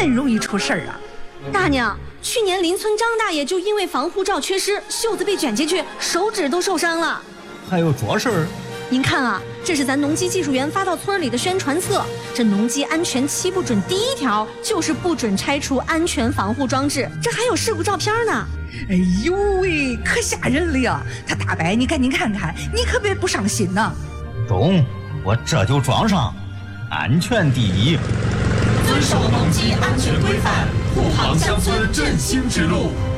恁容易出事儿啊？ 大娘，去年邻村张大爷就因为防护罩缺失，袖子被卷进去，手指都受伤了。 还有这事儿？ 您看啊，这是咱农机技术员发到村里的宣传册。这农机安全七不准第一条就是不准拆除安全防护装置，这还有事故照片呢。 哎呦喂，可吓人了呀！他大伯，你赶紧看看，你可别不上心呐。 中，我这就装上。安全第一， 遵守农机安全规范，护航乡村振兴之路。